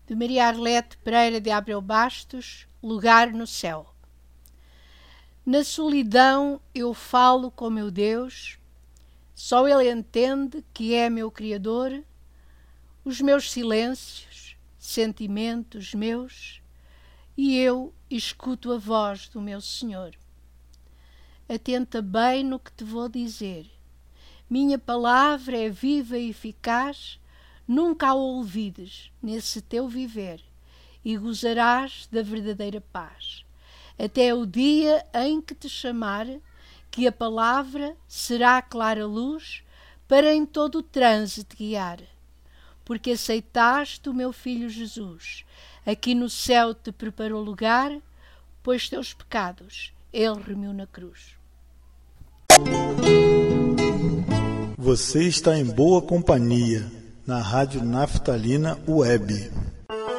de Maria Arlete Pereira de Abreu Bastos, Lugar no Céu. Na solidão eu falo com meu Deus, só Ele entende que é meu Criador, os meus silêncios, sentimentos meus, e eu escuto a voz do meu Senhor. Atenta bem no que te vou dizer, minha palavra é viva e eficaz, nunca a olvides nesse teu viver e gozarás da verdadeira paz. Até o dia em que te chamar, que a palavra será clara luz para em todo o trânsito guiar. Porque aceitaste o meu Filho Jesus, aqui no céu te preparou lugar, pois teus pecados Ele remiu na cruz. Você está em boa companhia, na Rádio Naftalina Web.